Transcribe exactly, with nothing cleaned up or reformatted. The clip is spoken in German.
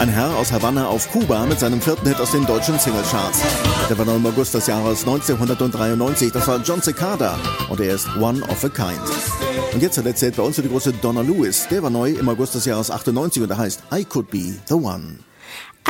Ein Herr aus Havanna auf Kuba mit seinem vierten Hit aus den deutschen Singlecharts. Der war noch im August des Jahres neunzehnhundertdreiundneunzig. Das war John Cicada und er ist One of a Kind. Und jetzt zuletzt zählt bei uns die große Donna Lewis. Der war neu im August des Jahres achtundneunzig und der heißt I Could Be the One.